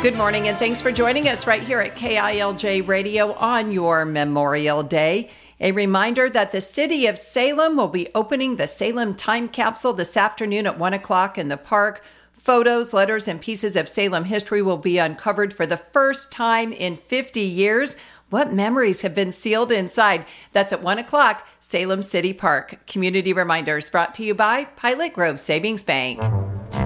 Good morning, and thanks for joining us right here at KILJ Radio on your Memorial Day. A reminder that the city of Salem will be opening the Salem Time Capsule this afternoon at 1 o'clock in the park. Photos, letters, and pieces of Salem history will be uncovered for the first time in 50 years. What memories have been sealed inside? That's at 1 o'clock, Salem City Park. Community reminders brought to you by Pilot Grove Savings Bank.